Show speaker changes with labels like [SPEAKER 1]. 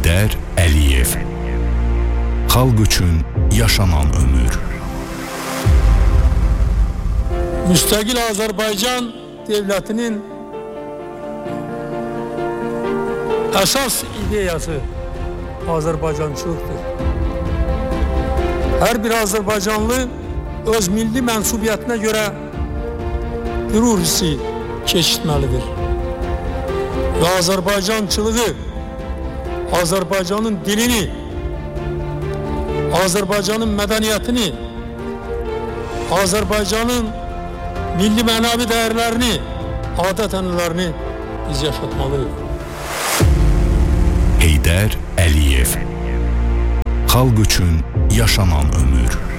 [SPEAKER 1] Heydər Əliyev. Xalq üçün yaşanan ömür.
[SPEAKER 2] Müstəqil Azərbaycan devlətinin əsas ideyası Azərbaycançılıqdır. Hər bir Azərbaycanlı öz milli mənsubiyyətinə görə qürur hissi keçirtməlidir. Və Azərbaycançılığı, Azərbaycanın dilini, Azərbaycanın mədəniyyətini, Azərbaycanın milli mənəvi dəyərlərini, adət-ənənələrini biz yaşatmalıyıq.
[SPEAKER 1] Heydər Əliyev. Xalq üçün yaşanan ömür.